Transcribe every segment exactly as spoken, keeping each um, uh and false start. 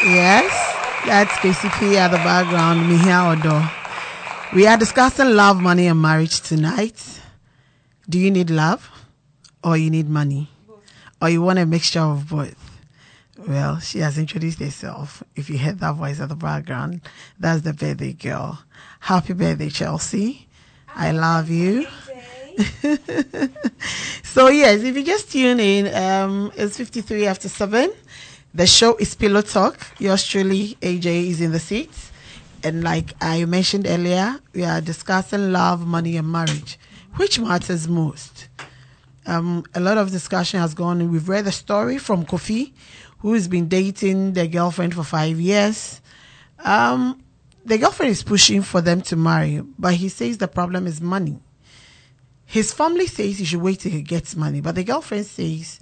Yes, that's basically at the background. Mihia Odo. We are discussing love, money, and marriage tonight. Do you need love, or you need money, or you want a mixture of both? Well, she has introduced herself. If you heard that voice at the background, that's the birthday girl. Happy birthday, Chelsea. I love you. So yes, if you just tune in, um, it's fifty-three after seven. The show is Pillow Talk. Yours truly, A J, is in the seats. And like I mentioned earlier, we are discussing love, money, and marriage. Which matters most? Um, a lot of discussion has gone on. We've read the story from Kofi, who has been dating their girlfriend for five years. Um, the girlfriend is pushing for them to marry, but he says the problem is money. His family says he should wait till he gets money, but the girlfriend says,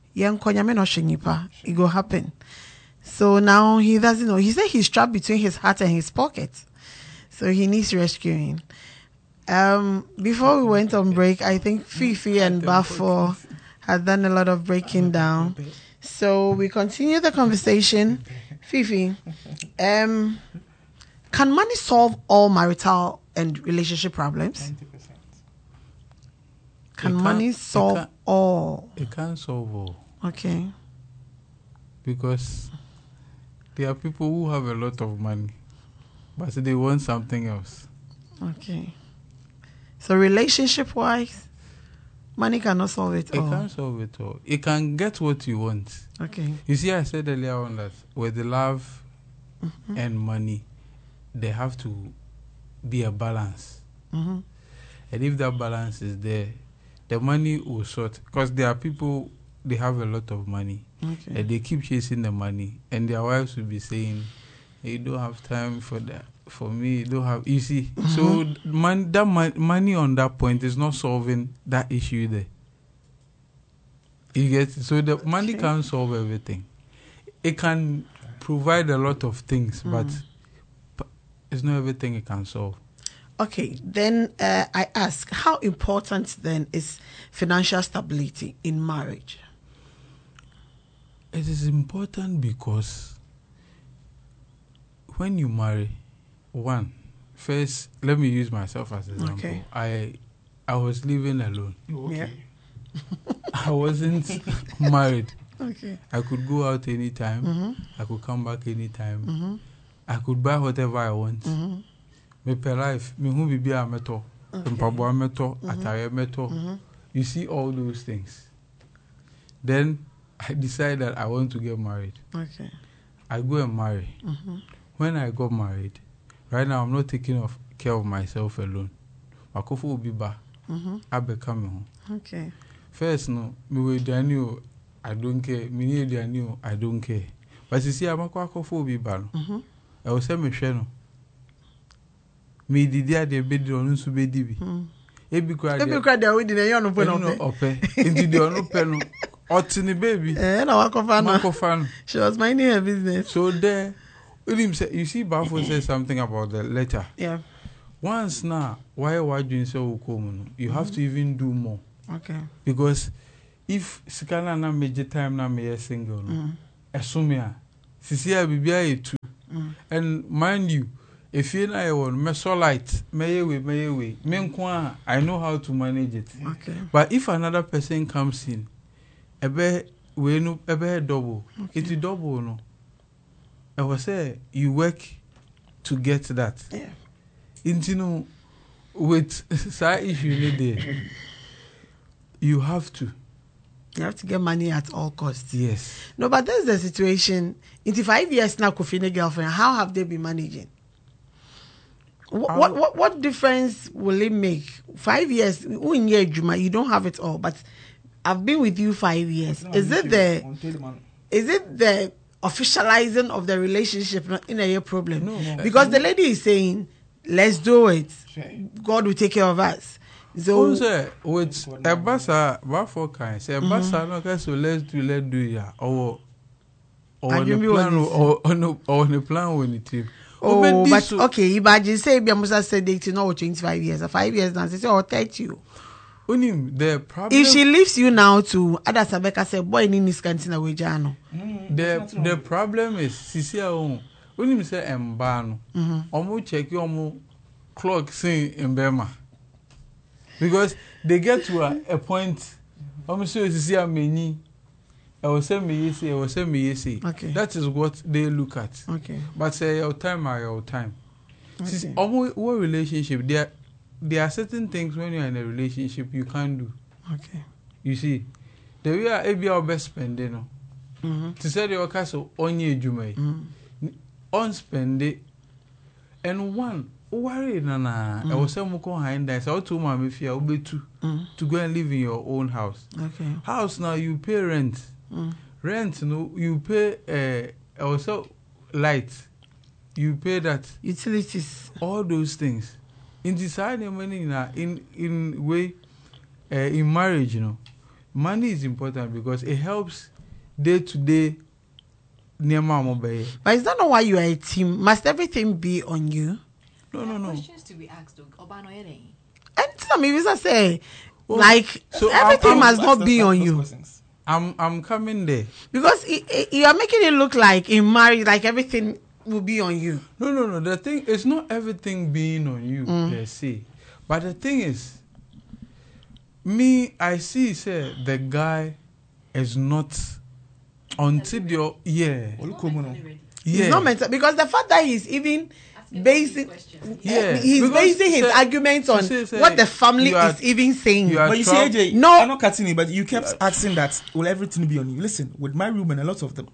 it will happen. So now he doesn't know. He said he's trapped between his heart and his pocket. So he needs rescuing. Um, before we went on break, I think Fifi and Bafo had done a lot of breaking down. So we continue the conversation. Fifi, um, can money solve all marital and relationship problems? ninety percent. Can money solve it all? It can't solve all. Okay. Because there are people who have a lot of money, but they want something else. Okay. So relationship-wise, money cannot solve it, it all. It can't solve it all. It can get what you want. Okay. You see, I said earlier on that with the love mm-hmm. and money, they have to be a balance. Mm-hmm. And if that balance is there, the money will sort. Because there are people, they have a lot of money. Okay. And they keep chasing the money. And their wives will be saying, hey, you don't have time for that. For me, you don't have... You see, mm-hmm. so man, that man, money on that point is not solving that issue there. You get it? So the money okay. can't solve everything. It can provide a lot of things, mm. but, but it's not everything it can solve. Okay, then uh, I ask, how important then is financial stability in marriage? It is important because when you marry, one, first, let me use myself as an example. Okay. I I was living alone. Okay. Yeah. I wasn't married. Okay. I could go out anytime. Mm-hmm. I could come back anytime. Mm-hmm. I could buy whatever I want. Mm-hmm. Me per life, me who be a meto, mpabo meto, atare meto. You see all those things. Then I decide that I want to get married. Okay. I go and marry. Mm-hmm. When I got married, right now I'm not taking of care of myself alone. Makofu will be back. I become home. Okay. First, no, me with Daniel, I don't care. Me near Daniel, I don't care. But you see, I'm a Makofu will be back. I will say me share. Me did the other bed on so be divi. Ebi cry. Ebi cry there we did you no pen up. Into the no pen. Otini baby. Eh na wakofano. Wakofano. She was minding her business. So there, you see, Bafo said something about the letter. Yeah. Once now, why why doing so common? You have to even do more. Okay. Because if Sikana na major time na me single, assume Sisi Bibia too. And mind you, if you know I want mesolite, may we, may we, menkwa, I know how to manage it. Okay. But if another person comes in, a be we no a be double. Okay. It's double no. I was say you work to get that. Yeah. Into no with side issue there. You have to. You have to get money at all costs. Yes. No, but that's the situation. Into five years now, Kofi girlfriend, how have they been managing? What, what what what difference will it make? Five years, you don't have it all, but I've been with you five years. Is it the is it the officializing of the relationship in a problem? No, no. Because the lady is saying, let's do it. God will take care of us. So say with a basa, what for kind? Say basa no okay, so let's do let's do ya or or on the plan or on on the plan when it is. Oh, but okay, imagine say Biamusa said they to know twenty-five years or five years now. They say, oh, thirty you. Unim, the problem. If she leaves you now to Ada Sabeka say, boy, in this cantina with Jano. The the problem is, Sisi Aon. Unim say Mbano. Omo check you omo clock saying in Burma. Because they get to a, a point. Omo say Sisi Ameni. I will say me yes, I will say me yes. Okay. That is what they look at. Okay. But say your time are your time. Okay. Omo what relationship there. There are certain things when you are in a relationship you can't do. Okay. You see, the way I be our best spending, no. Mm-hmm. To say the workers so on ye jumay, on spend it, and one worry nana. I was some muko hind that. So two mama if you are be two to go and live in your own house. Okay. House now you pay rent, Mm. rent no you pay uh also light, you pay that Utilities. all those things. In deciding money in in way uh, in marriage, you know, money is important because it helps day to day. But is that not why you are a team? Must everything be on you? No, no, no. Questions to be asked, Obano Ere. And tell me, I say, Well, like so everything I'm- must That's not be the- on those you. questions. I'm I'm coming there. Because it, it, you are making it look like in marriage, like everything will be on you. No, no, no. The thing is not everything being on you per se, but the thing is, me I see say the guy is not until your yeah Olukomo. yeah He's not mental because the fact that he's even basing, Yeah, he's because basing his say- arguments on say- say what the family you are- is even saying. you are But you see, Trump- A J, No. I'm not cutting you, but you kept asking that, will everything be on you? Listen, with my room and a lot of them,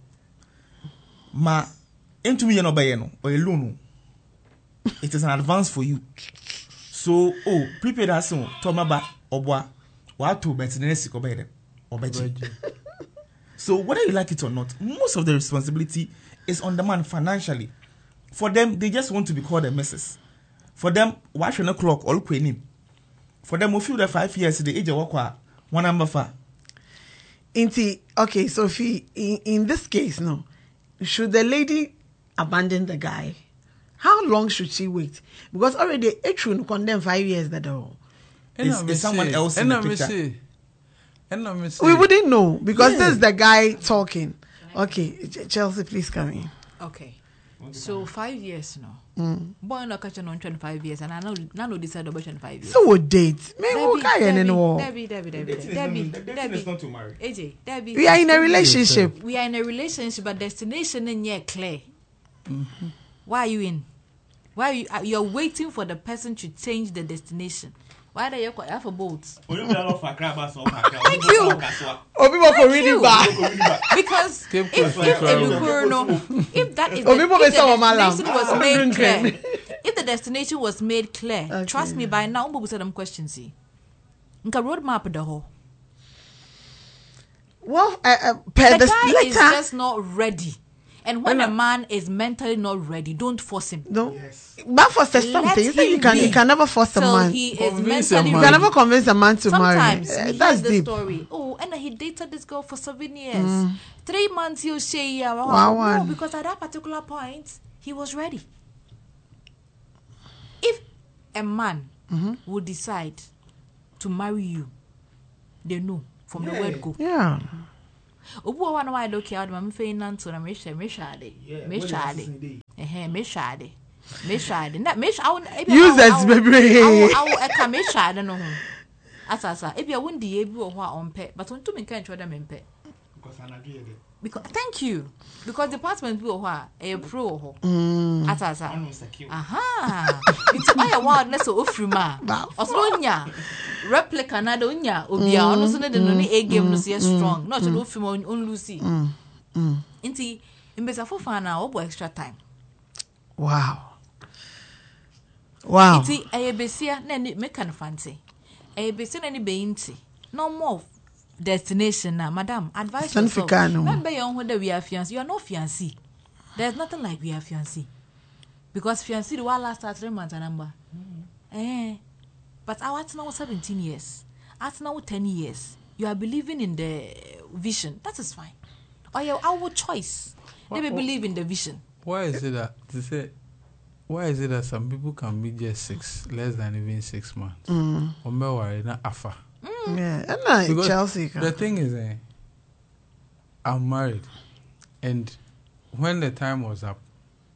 ma, into me, you know, by no, or a loan, it is an advance for you. So, oh, prepare that song, Tomaba, or what, what to bet in the next or budget. So, whether you like it or not, most of the responsibility is on the man financially. For them, they just want to be called a missus. For them, watch an o'clock, all queen. For them, we feel that five years, the age of work, one number five. Inti, okay, Sophie, in, in this case, no, should the lady abandon the guy? How long should she wait? Because already Etrun condemned five years that all. Is- is someone else in the picture? We wouldn't know because Yeah. this is the guy talking. Okay, Ch- Chelsea, please come in. Okay. So five years now. Mm. Boy no catch on twenty-five years and I know now no decide about twenty-five years. So we date. Maybe we'll carry Debbie, in war. Debbie, Debbie, Debbie, Debbie, Debbie, not to marry. A J, Debbie. We are in a relationship. We are in a relationship, but destination ain't yet clear. Why are you in? Why are you? uh, You're waiting for the person to change the destination. Why are you quite have a boat? Thank Thank you. Oh, people can read you. it back. Because Cape if Coast if travel. Ebukuro no, if that is Oh, the, people if may say, "Oh, the Malam." destination was Ah, made drinking. clear, if the destination was made clear, Okay. trust me, by now we said them questions. See, nka roadmap the whole. Well, uh, uh, per The the guy is letter. just not ready, and when When a I- man is mentally not ready, don't force him. No, but for Let something, you say you him can be you can never force a till man. he is Convince a mentally You man. can ready. never convince a man to Sometimes marry. we Uh, hear that's the deep. story. Oh, and he dated this girl for seven years. Three months you say yeah. Wow, Wow, no, one. because at that particular point he was ready. If a man would decide to marry you, they know from the word go. Yeah. Obu wa na wa do kia ma mfe nanto na me hwe me hwade. Me hwade. Eh me hwade. Me hwade. Na me hwade. Users, baby. Awo awo e ka me hwade no ho. Asasa e bia wondi ye bi wo ho a ompe but onto me kan chwoda me mpe. Because thank you. Because department bi wo ho a e pro wo ho. Asasa. Aha. It's why word na so ofri ma. Osoro nya replica na do nya obi a ono so ne de no ne A game no so strong. No so ofri ma on Lucy. Inti imbesa fo fan na obo extra time. Wow. Wow. Inti eyebesia na ni make an fancy. Eyebesia na ni be inti. No more destination na madam advise San yourself. Ficano. Remember your own that we are fiancé. You are not fiancé. There's nothing like we are fiancé. Because fiancé the one last three months number. Eh. But our now seventeen years. At now ten years. You are believing in the vision. That is fine. Or your our choice. They may believe in the vision. Why is it that to say? Why is it that some people can be just six, less than even six months? Mm. Or worry, not afa. Mm. Yeah, and I Because Chelsea. The thing is, eh, I'm married, and when the time was up,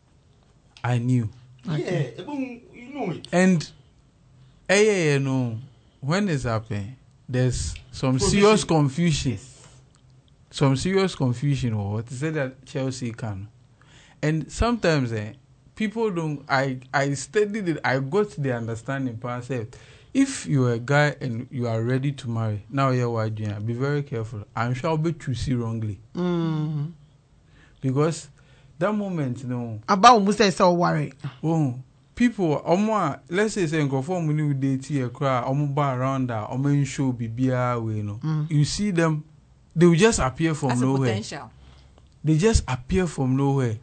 I knew. Okay. Yeah, you know it. And, eh, yeah, yeah, no, when it's up, eh, there's some Provision. serious confusion. Yes. Some serious confusion or what to say that Chelsea can. And sometimes, eh, people don't. I I studied it. I got the understanding. Past if you're a guy and you are ready to marry, now you're white junior, be very careful. I'm sure I'll be choosy wrongly. Mm. Because that moment, you know. About Musa so worry. Oh, people, omo, let's say say go for money with date here, cry, omo bar around that, omo show bibia we no. Mm. You see them, they will just appear from That's nowhere. a potential. They just appear from nowhere.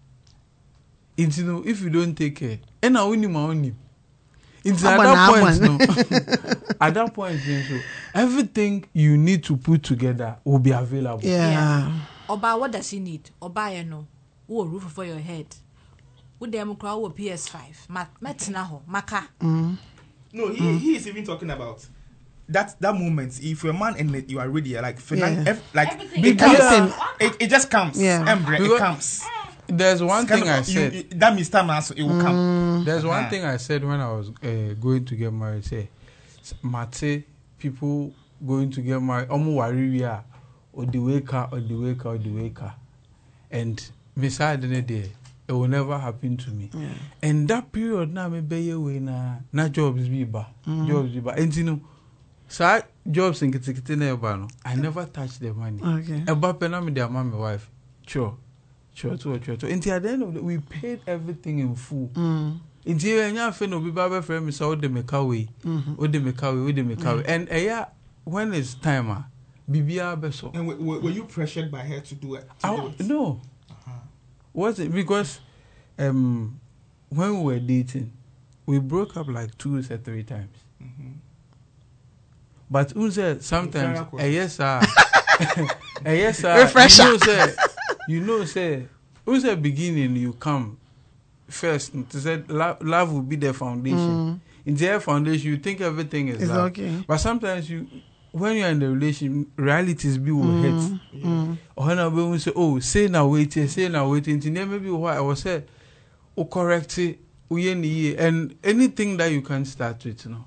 It's, you know, if you don't take care, and I only my only. It's at that point, no. At that point, so everything you need to put together will be available. Yeah. Yeah. Oba, what does he need? Oba, you know, who roof for your head? With them crowd with P S five. Ma, metnaho, maka. Mm. No, he mm. he is even talking about that that moment. If you're a man and you are ready, like finan- Yeah. ev- like Everything. it, Everything. comes, it, it just comes. Yeah. Embre, Because- it comes. There's one It's kind thing of- I you- said. you- that means time also it will come. There's one Uh-huh. thing I said when I was uh, going to get married. Say, Mate, people going to get married, omo warrior, or the waker, or the waker, or the waker, and beside the day, it will never happen to me. Yeah. And that period now, me be away na na jobs be ba, jobs be ba. And you know, so jobs in kitikiti na eba no, I never touched the money. Okay. Eba pena me their mama wife, sure. Sure, sure, sure. Until at the end of the we paid everything in full. Mm. Until when you feel no be baba friend me say o de make away, Mhm. o de make away, o de make away. And eh yeah, when it's time ah, bibia beso. And w- w- were you pressured by her to do it? To do it? No, Uh-huh. was it because um when we were dating, we broke up like two or three times. Mhm. But who said sometimes Very eh yes sir, eh yes sir. Refresher. You know say, you know say, who said beginning you come first to say love, love will be the foundation. Mm. In the foundation, you think everything is It's love. okay. But sometimes you, when you're in the relation, realities be will hit. Mm. Or when I will say, oh, say now wait, say now wait. Until maybe what I was say, oh correct it, and anything that you can start with, you know,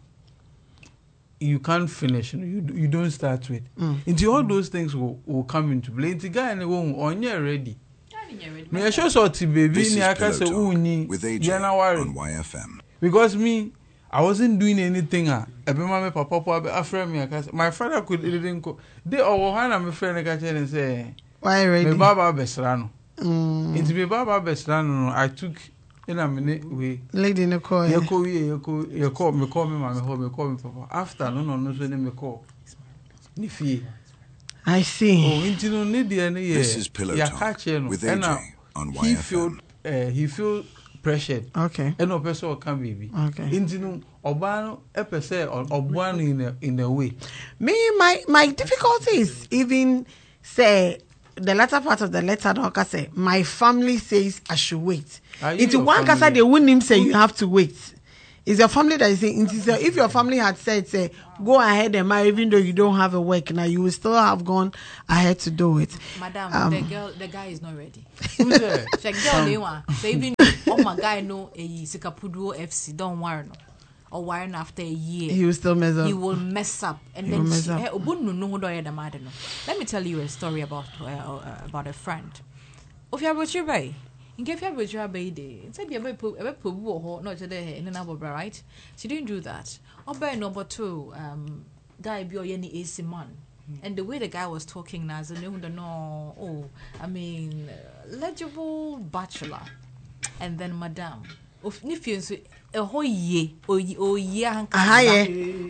you can't finish. You know, you you don't start with. Mm. Until all those things will, will come into play. Until guy and woman on you ready. Me I show sort baby This ni is aka Pillow say Talk uni with A J January on Y F M. because me I wasn't doing anything ah ebe mama papa papa after me aka say my father could didn't go they or hana me friend aka tell and say Why ready? me baba besra no Mm. into me baba besra no I took in a minute we Lady in the car. you call you call you call me call me mama call me call me papa after no no no so me call ni fie I see. oh into no need the any This is Pillow Talk with A J on Y he F feel M. uh, he feel pressured Okay. and no person can baby Okay. into no oba no e pese oba no in a in a way Me, my my difficulty is even say the latter part of the letter. Doka say my family says I should wait. Are you It's your one case family? they wouldn't him say you have to wait. It's your family that is saying. It is, uh, if your family had said, say, go ahead and marry, even though you don't have a work now, you will still have gone ahead to do it. Madam, Um, the girl, the guy is not ready. who's there Check girl, they want. So even oh my guy know a Sikapudu F C, don't worry no. Or worry no after a year. He will still mess up. He will mess up, and He then will mess she, up. eh, obu no no do the mad no. Let me tell you a story about uh, uh, about a friend. Of your butcher in case you butcher bay day, it's a be a po not today in another right. She didn't do that. Or by number two, um, guy be any A C man. And the way the guy was talking now, I don't know. Oh, I mean, uh, legible bachelor, and then madam. Of if you a whole year, oh, oh, yeah, Aha, yeah.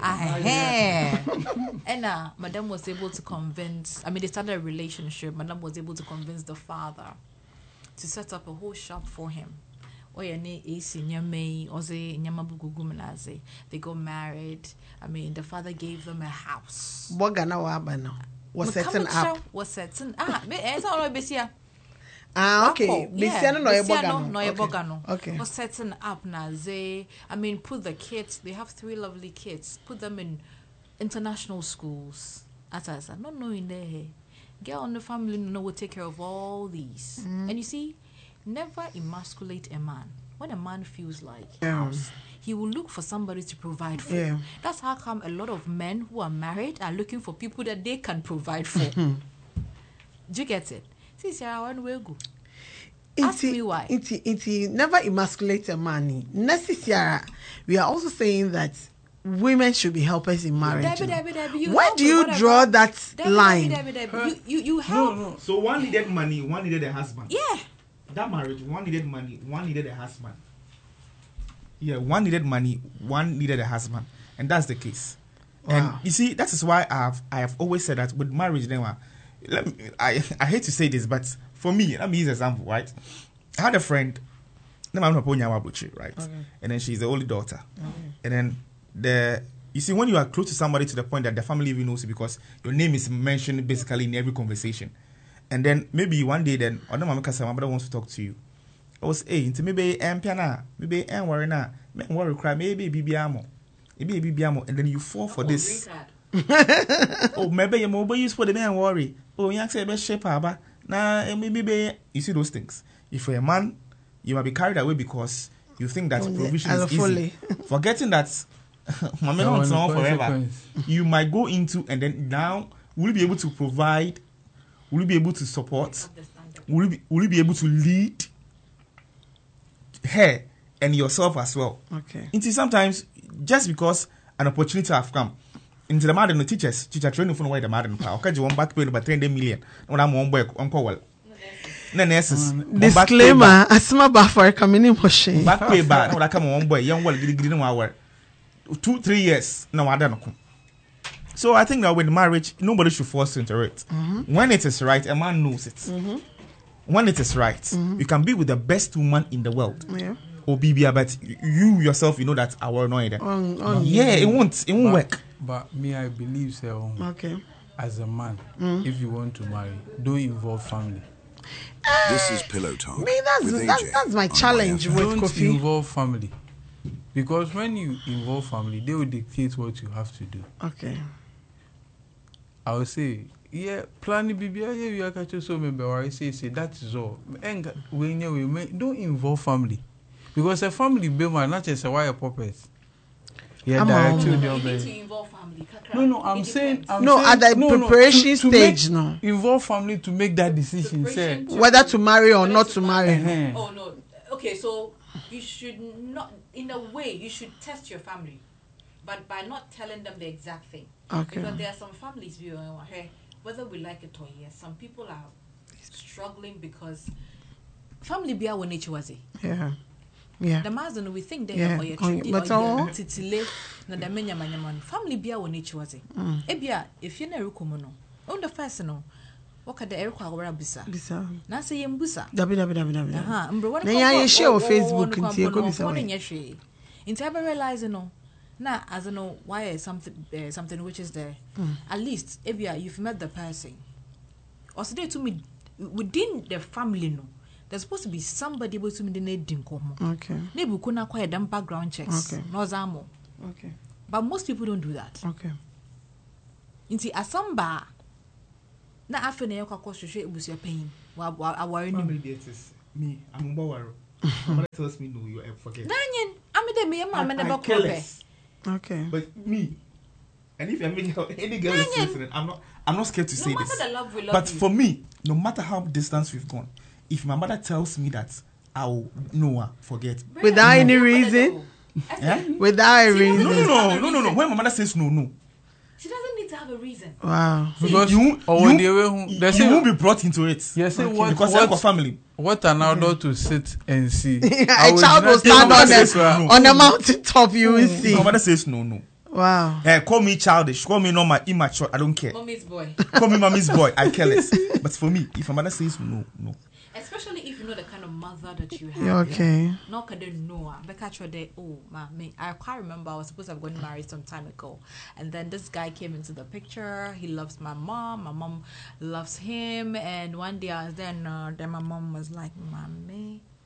Aha. And uh, madam was able to convince. I mean, they started a relationship. Madam was able to convince the father to set up a whole shop for him. Oh, yeah, ne AC nyame, oze nyama bugugu mnaze. They got married. I mean, the father gave them a house. Bogana wabano was setting up. Was setting ah. Me, it's all right, Bessia. Ah, okay. Yeah, Bisiano no Bisiano no ebogano. ebogano. Okay. Was setting up naze. I mean, put the kids. They have three lovely kids. Put them in international schools, as I said, not knowing there, girl and the family no will take care of all these. Mm. And you see, never emasculate a man. When a man feels like yeah. house, he will look for somebody to provide for. Yeah. That's how come a lot of men who are married are looking for people that they can provide for. Do you get it? See, Sarah, when we go. Ask me why. It, it, it never emasculate a man. Necessary. We are also saying that women should be helpers in marriage. Debbie, Debbie, Debbie, you Where do you whatever. draw that Debbie, line? Debbie, Debbie, Debbie. You, you, you help. No, no. So one needed money, one needed a husband. Yeah. That marriage, one needed money, one needed a husband. Yeah, one needed money, one needed a husband, and that's the case. Wow. And you see, that is why I have I have always said that with marriage, then let me, I I hate to say this, but for me, let me use an example, right? I had a friend, right, okay. And then she's the only daughter, okay. And then the you see when you are close to somebody to the point that the family even knows you because your name is mentioned basically in every conversation. And then maybe one day, then other mama my brother wants to talk to you. I was, hey, into maybe am piana, maybe am worry na, make worry cry, maybe bibiamo, maybe bibiamo, and then you fall for oh, this. Oh, maybe your mobile use for the man worry. Oh, you say best shape, aba. Nah, maybe you see those things. If you're a man, you might be carried away because you think that provision is easy. Forgetting that, mama not on forever. You might go into and then now will you be able to provide. Will you be able to support? Will you be, will you be able to lead her and yourself as well? Okay. Until sometimes, just because an opportunity have come, into the madam, the teachers, teacher training for why the madam power. Okay, you want back pay about ten million. When I'm on work, uncle well. No, nurses. Disclaimer: Asma Bafar coming in machine. Back pay back. When I come on boy, young well, getting our two, three years. No, I don't know. So I think that with marriage, nobody should force into it. Mm-hmm. When it is right, a man knows it. Mm-hmm. When it is right, mm-hmm. you can be with the best woman in the world. Yeah. Or B B, but you yourself, you know that I will know it. On, on yeah, it won't. It won't but, work. But me, I believe so. Okay. As a man, mm. if you want to marry, don't involve family. Uh, this is Pillow Talk. Me, that's that's, that's my challenge with don't Kofi. involve family, because when you involve family, they will dictate what you have to do. Okay. I would say, yeah, planning B B I, yeah, we are catching so maybe, or I say, say that is all. When you don't involve family, because a family be man, not just a wire puppet. Yeah, direct to the need to involve family. No, no, I'm saying, I'm no, saying, at the no, preparation no, to, to stage, make, no. Involve family to make that decision, say whether to marry or not to, to marry. marry. Oh no, okay, so you should not, in a way, you should test your family, but by not telling them the exact thing. Okay. Because there are some families, whether we like it or yes, some people are struggling because family be our nature was it. Yeah. Yeah. The mazen we think they yeah. have or your but all titile na the menya manyaman family be our nature was it. Ebia if you never come no on the first no what can the air quagora bisa bisa na say yembusa dabi dabi dabi dabi aha mbro what na ya share on Facebook nti e ko bisa we nti I realize no na as I know why something uh, something which is there mm. at least ebia you've met the person or today to me within the family no there's supposed to be somebody able to me the need okay maybe kuna quite them background checks okay no zamo okay but most people don't do that okay nti asamba na afene yakwa kwhwehwe ebusu pain wa aware ni me I'm mbawaro somebody tells me no you forget nanyen amede me ma me never call okay but me and if any girl any girl is listening I'm not I'm not scared to no say matter this the love we love but you. For me no matter how distance we've gone if my mother tells me that I'll know her forget without no. any reason yeah? Without a reason no no no no no no when my mother says no no she doesn't need to have a reason. Wow. Because you, you, or you, you, you, you won't be brought into it. Yes, okay. what, because what, what, family. What an adult okay. to sit and see. A child will stand on the, no. on the mountain top, you will see. My mother says no, no. Wow. Hey, call me childish, call me normal, immature, I don't care. Mommy's boy. Call me mommy's boy, I care less. But for me, if my mother says no, no. Especially if you know the kind of mother that you have. Yeah, okay. Yeah. Not kada know. Because they oh ma me I can't remember I was supposed to have gotten married some time ago. And then this guy came into the picture. He loves my mom. My mom loves him. And one day I was there and uh, then my mom was like, Mommy,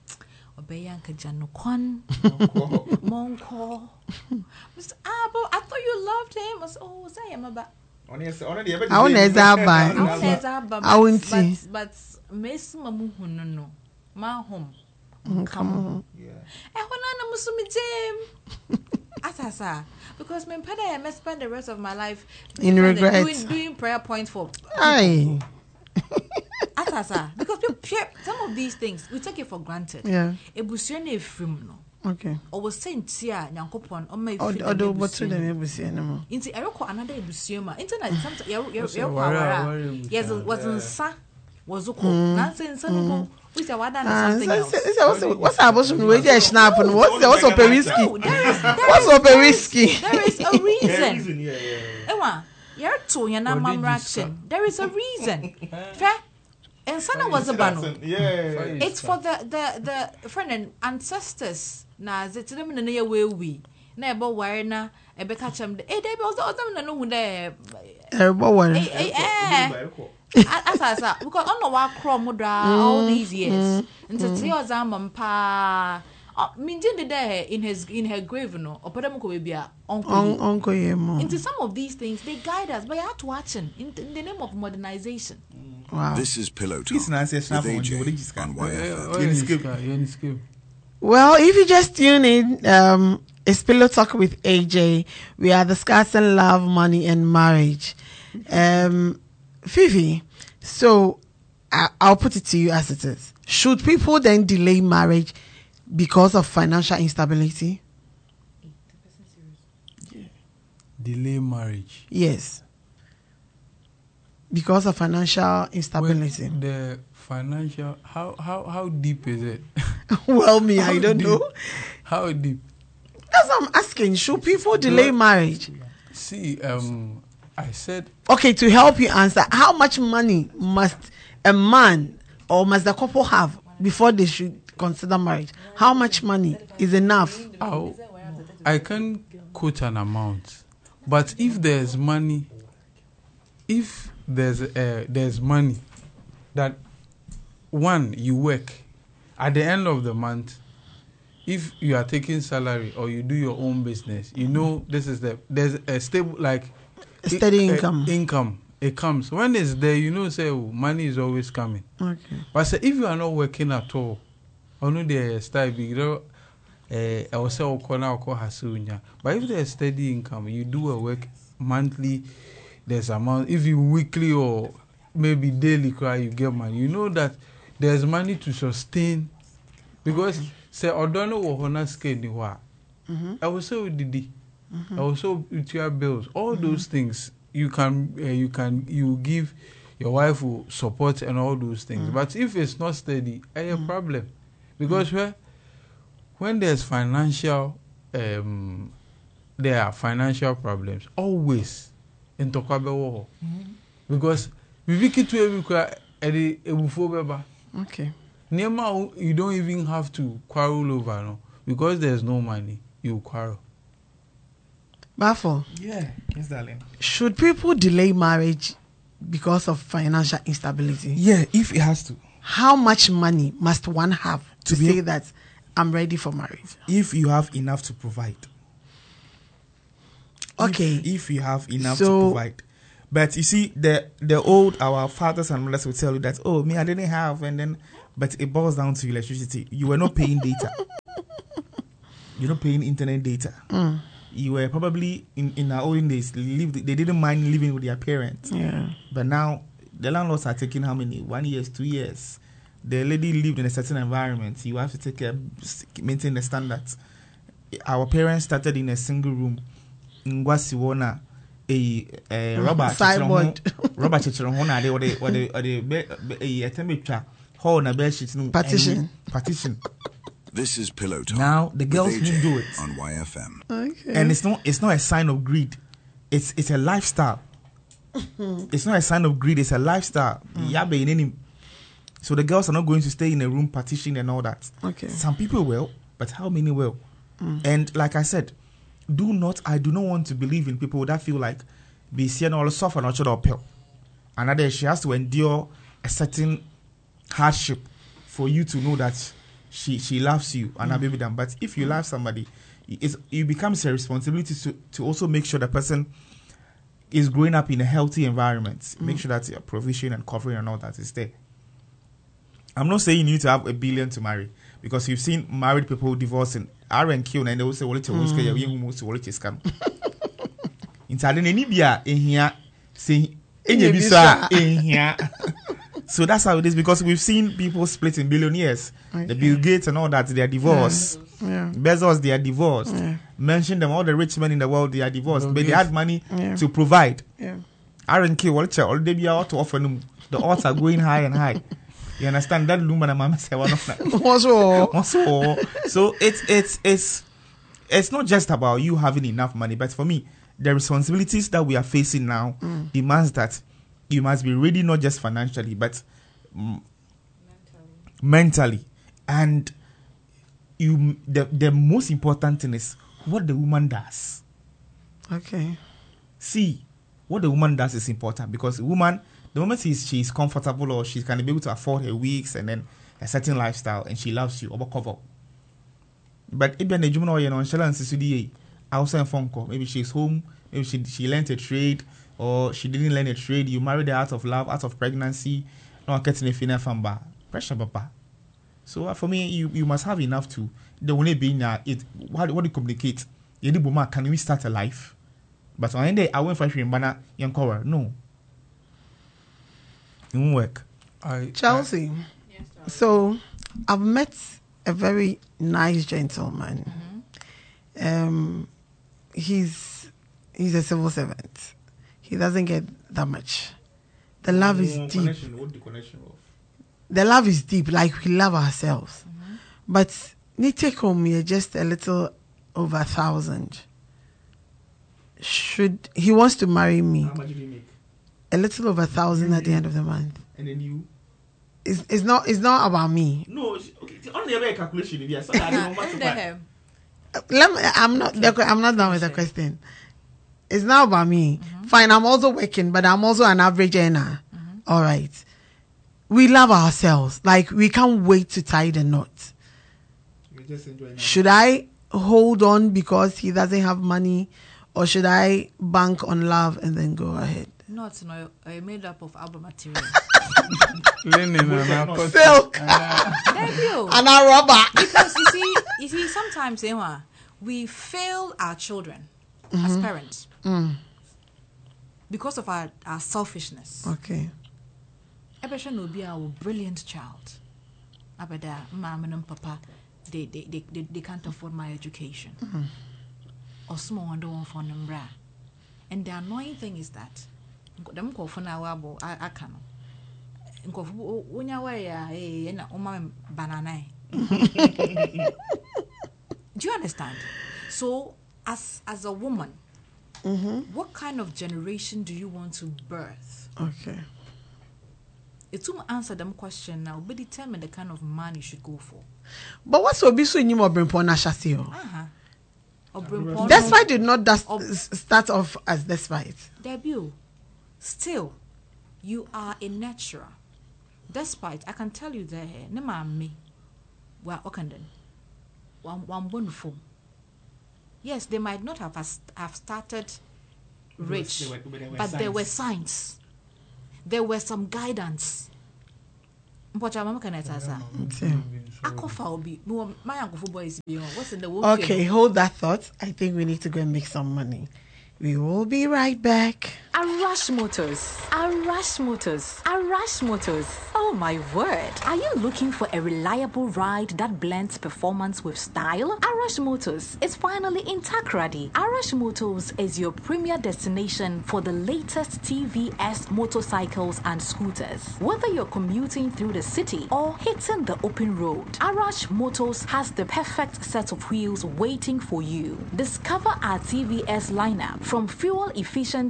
Obeyanka Janukon, Monko. Mister Abo, I thought you loved him. I said, oh, was I am about. I won't Zaba. I won't see. But Miss Mamu, no, no. My home. Come on. Yeah. And when I'm Musumi Jim. Atasa. Because my father, I must spend the rest of my life in regret. Doing, doing prayer points for. Aye. Atasa. Because some of these things, we take it for granted. Yeah. A busione film, no. Okay. Or was sent here, Yankopon, or my friend. Or do what to them ever see anymore. Into Eroko, another busioma. Internet, sometimes you're yes, wasn't sa, was a nonsense. What's what's supposed to be a snap and what's also a risky? What's up a risky? There is a reason. Ewa, you're two, you're not mom reaction. There is a reason. Fair. And Sana was a bundle. Yeah. It's for the the the friend and ancestors. Na zeti them na ye we we. Na ebo wire na ebe catch them. Eh, they be also them na no hu there. Ebo wire. Eh eh. As I said, because I don't know what crumb all these years. And to tell Zaman pa, Minjin did there in his in her grave, no, or Podamuko will be uncle. Uncle, into some of these things, they guide us, but you have to watch in, in the name of modernization. Wow. This is Pillow Talk with A J on Y F M. Well, if you just tune in, um, it's Pillow Talk with A J. We are discussing love, money, and marriage. Um. Fifi, so I, I'll put it to you as it is. Should people then delay marriage because of financial instability? Yeah. Delay marriage? Yes. Because of financial instability. Well, the financial, how, how, how deep is it? Well, me, how I don't deep? know. How deep? That's what I'm asking. Should people delay marriage? See, um... I said... Okay, to help you answer, how much money must a man or must the couple have before they should consider marriage? How much money is enough? Oh, I can quote an amount. But if there's money, if there's uh, there's money that, one, you work, at the end of the month, if you are taking salary or you do your own business, you know this is the... There's a stable, like... Steady it, income. Uh, income. It comes. When it's there, you know, say, oh, money is always coming. Okay. But say, if you are not working at all, only the style big, I will say, but if there's steady income, you do a work monthly, there's amount. If you weekly or maybe daily cry, you get money. You know that there's money to sustain. Because, say, I don't know what honor scale. I will say, Didi. Mm-hmm. Also, with your bills, all mm-hmm. those things you can, uh, you can, you give your wife will support and all those things. Mm-hmm. But if it's not steady, I have a problem because mm-hmm. where, when there's financial, um, there are financial problems always in Tokabe mm-hmm. because we wiki to every edi ebufo okay. Nema you don't even have to quarrel over no because there's no money you quarrel. Bafo. Yeah, yes, darling. Should people delay marriage because of financial instability? Yeah, if it has to. How much money must one have to, to say a- that I'm ready for marriage? If you have enough to provide. Okay. If, if you have enough so, to provide. But you see, the the old, our fathers and mothers will tell you that, oh, me, I didn't have, and then, but it boils down to electricity. You were not paying data. You're not paying internet data. Mm. You were probably in, in our olden days, lived, they didn't mind living with their parents. Yeah. But now the landlords are taking how many? One years, two years. The lady lived in a certain environment. You have to take care, maintain the standards. Our parents started in a single room. In Wasiwona, a a rubber sideboard, rubber chichirona, or the or the or the a temperature hole na bed sheet partition partition. This is Pillow Talk. Now the girls won't do it on Y F M. Okay. And it's not it's not a sign of greed. It's it's a lifestyle. It's not a sign of greed. It's a lifestyle. Mm. So the girls are not going to stay in a room partitioned and all that. Okay. Some people will, but how many will? Mm. And like I said, do not. I do not want to believe in people that feel like be seeing all suffer not sure pill. Another she has to endure a certain hardship for you to know that she she loves you and mm. baby them. But if you love somebody, it's, it becomes a responsibility to, to also make sure the person is growing up in a healthy environment. Mm. Make sure that your provision and covering and all that is there. I'm not saying you need to have a billion to marry, because you've seen married people divorcing R and Q and they will say, well, it's a scam. In Tadin, in Libya, in here, saying, in here. So that's how it is, because we've seen people split in billionaires. Okay. The Bill Gates and all that, they are divorced. Yeah. Yeah. Bezos, they are divorced. Yeah. Mention them, all the rich men in the world, they are divorced. Bill but Gates. They had money yeah. to provide. Yeah. R and Q, well, all they be out to offer them. The odds are going high and high. You understand that? Lumana mama say one of them. Also, so it's it's it's it's not just about you having enough money, but for me, the responsibilities that we are facing now mm. demands that you must be ready, not just financially, but mm, mentally. mentally. And you, the the most important thing is what the woman does. Okay. See, what the woman does is important, because the woman, the moment she's, she's comfortable or she's can be able to afford her weeks and then a certain lifestyle and she loves you, over cover. But if you're a juvenile, you know, outside phone call, maybe she's home, maybe she she learned a trade or she didn't learn a trade. You married her out of love, out of pregnancy. No one getting a final from bar pressure, papa. So uh, for me, you, you must have enough to the only being uh, it. What what do you communicate? You know, can we start a life? But on the day I went for a banner, young cover. No. It won't work. I, Chelsea. I, yes, so I've met a very nice gentleman. Mm-hmm. Um, he's he's a civil servant. He doesn't get that much. The love no, is deep. Connection. What the connection of? The love is deep, like we love ourselves. Mm-hmm. But ni take home here just a little over a thousand. Should he wants to marry me? How much did he make? A little over a thousand mm-hmm. at the end of the month. And then you? It's, it's not it's not about me. No, okay. On the calculation, yeah. So that no matter Let me, I'm not I'm not done with the question. It's not about me. Mm-hmm. Fine, I'm also working, but I'm also an average earner. Mm-hmm. All right. We love ourselves. Like, we can't wait to tie the knot. Just should I hold on because he doesn't have money, or should I bank on love and then go ahead? Not no, I made up of album material. Linen and silk. Thank you. And a rubber. Because you see, you see, sometimes eh, we fail our children mm-hmm. as parents mm. because of our, our selfishness. Okay. Ebesha will be our brilliant child. Abada, mama and papa, they they, they they they can't afford my education. Mm-hmm. Or small one don't for them. And the annoying thing is that them call for now abo I can. Nko unya we ya eh na oma banana. Do you understand? So as as a woman, mm-hmm. what kind of generation do you want to birth? Okay. It's to answer them question now, but determine the kind of man you should go for. But what's so be so you more brimpo na shasio? Uh-huh. Despite did not that start off as despite. Debut. Still, you are a natural. Despite, I can tell you there, nema me, we are Okanden. One one wonderful. Yes, they might not have have started rich, there were, there were but signs. There were signs. There were some guidance. Okay, hold that thought. I think we need to go and make some money. We will be right back. Arash Motors. Arash Motors. Arash Motors. Oh my word. Are you looking for a reliable ride that blends performance with style? Arash Motors is finally in Takoradi. Arash Motors is your premier destination for the latest T V S motorcycles and scooters. Whether you're commuting through the city or hitting the open road, Arash Motors has the perfect set of wheels waiting for you. Discover our T V S lineup, from fuel-efficient commuting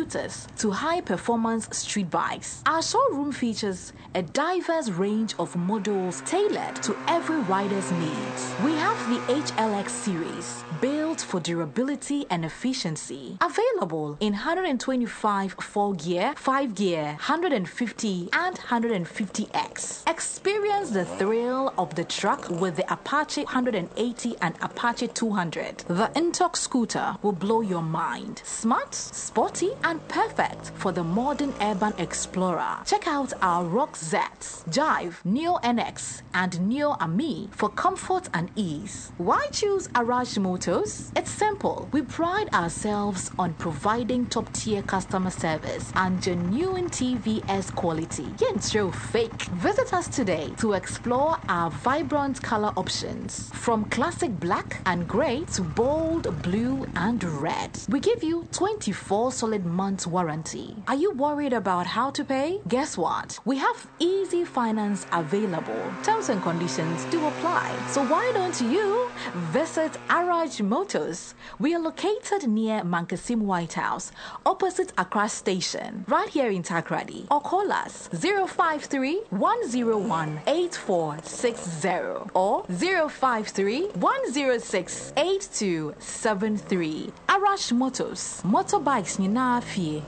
scooters to high-performance street bikes. Our showroom features a diverse range of models tailored to every rider's needs. We have the H L X series, built for durability and efficiency, available in one twenty-five four-gear, five-gear, one hundred fifty and one hundred fifty X. Experience the thrill of the truck with the Apache one eighty and Apache two hundred. The Intox scooter will blow your mind. Smart, sporty, and perfect for the modern urban explorer. Check out our Rock Z, Jive, Neo N X, and Neo Ami for comfort and ease. Why choose Arash Motors? It's simple. We pride ourselves on providing top-tier customer service and genuine T V S quality. Yet show fake. Visit us today to explore our vibrant color options, from classic black and gray to bold blue and red. We give you twenty-four solid months warranty. Are you worried about how to pay? Guess what? We have easy finance available. Terms and conditions do apply. So why don't you visit Araj Motors? We are located near Mankasim White House, opposite Accra Station, right here in Takrady. Or call us zero five three, one zero one, eight four six zero or zero five three, one zero six, eight two seven three. Arash Motors, motorbikes ni na fie.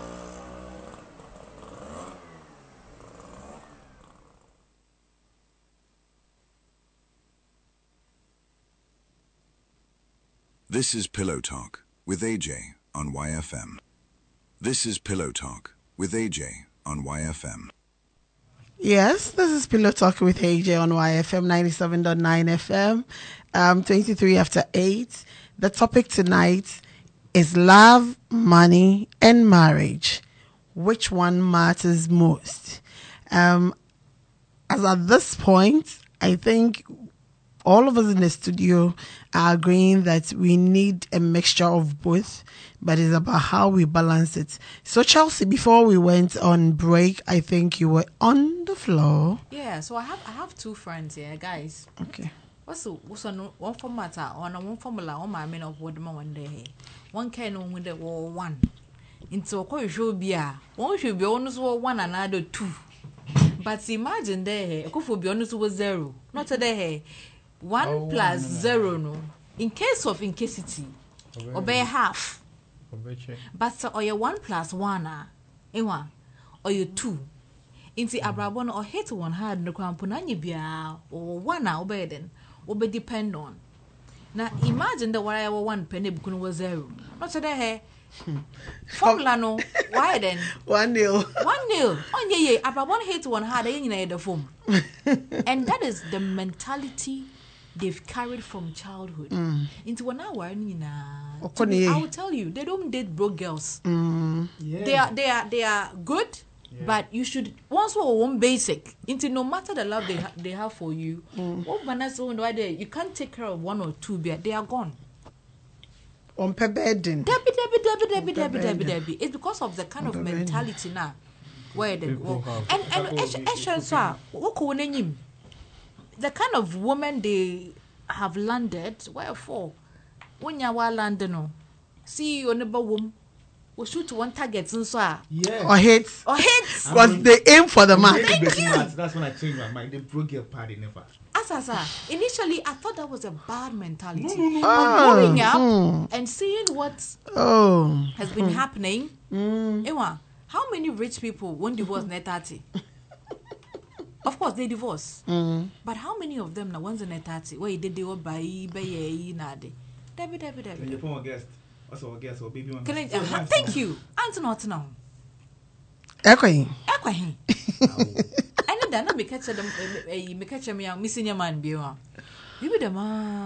This is Pillow Talk with A J on Y F M. This is Pillow Talk with A J on Y F M. Yes, this is Pillow Talk with A J on Y F M ninety-seven point nine F M, um, twenty-three after eight. The topic tonight is love, money, and marriage. Which one matters most? Um, as at this point, I think all of us in the studio are agreeing that we need a mixture of both, but it's about how we balance it. So, Chelsea, before we went on break, I think you were on the floor. Yeah, so I have I have two friends here, guys. Okay. What's the what's on one format or one formula on my men of what one day? One can on with the war one. Into a coin should be a one should be honest war one another two. But imagine there, a could be honest was zero. Not a day. One oh, plus one zero, no. In case of incasity, obey half. But so or your one plus one, ah, one or your two. Inti abrabon or hate one hard no crampunani bia or one obey then, obey depend on. Now imagine the whatever one penny bukun was zero. Not a day. Formula no. Why then? One nil. One nil. Oh yeah, yeah. Abrabon hate one hard in the form. And that is the mentality they've carried from childhood mm. into one hour. Me, I will tell you, they don't date broke girls. Mm. Yeah. They are, they are, they are good, yeah. But you should once for one basic. Into no matter the love they ha- they have for you, mm. what bananas you can't take care of one or two, but they are gone. On per bedding. Debbie, Debbie, Debbie, Debbie, Debbie, Debbie, Debbie. It's because of the kind of mentality now, where they well, and and actually, sir, what could name? The kind of woman they have landed, wherefore, when you are landing, no, see your neighbor woman, will shoot one target, and so yeah, or hits, or hits, because they aim for the man. Thank you. That's when I changed my mind. They broke your party never. As I said, initially I thought that was a bad mentality, no, no, no. but Oh, growing up mm. and seeing what oh. has been happening, mm. Ewa, how many rich people won't divorce net thirty? Of course, they divorce. Mm. But how many of them now once in a thirty? Where did they all buy buy nade? David, David, David. Your former guest, also a guest or baby one. Can I, uh, thank you. Answer not now. Echoing. Echoing. I know that. No, me catch them. Me catch me. Me senior man be one. You be the man.